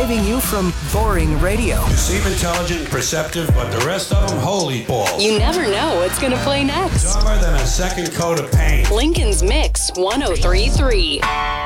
saving you from boring radio. You seem intelligent and perceptive, but the rest of them, holy balls. You never know what's going to play next. Dumber than a second coat of paint. Lincoln's Mix 103.3.